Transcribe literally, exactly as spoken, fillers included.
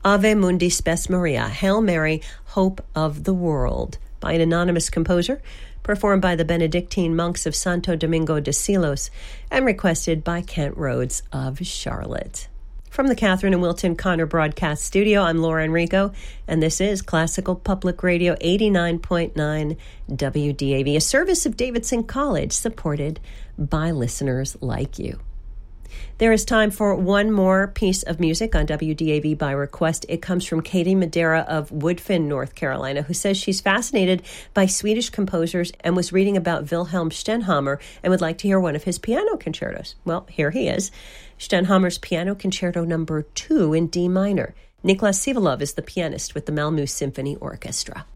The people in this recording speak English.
Ave Mundi Spes Maria, Hail Mary, Hope of the World, by an anonymous composer, performed by the Benedictine monks of Santo Domingo de Silos, and requested by Kent Rhodes of Charlotte. From the Catherine and Wilton Connor Broadcast Studio, I'm Laura Enrico, and this is Classical Public Radio eighty-nine point nine W D A V, a service of Davidson College supported by listeners like you. There is time for one more piece of music on W D A V by request. It comes from Katie Madera of Woodfin, North Carolina, who says she's fascinated by Swedish composers and was reading about Wilhelm Stenhammar and would like to hear one of his piano concertos. Well, here he is. Stenhammar's Piano Concerto Number two in D minor. Niklas Sivalov is the pianist with the Malmö Symphony Orchestra.